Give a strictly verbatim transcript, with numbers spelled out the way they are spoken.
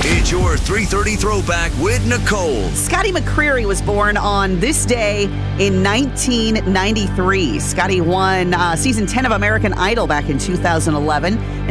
It's your three thirty Throwback with Nicole. Scotty McCreery was born on this day in nineteen ninety-three. Scotty won uh, season ten of American Idol back in two thousand eleven.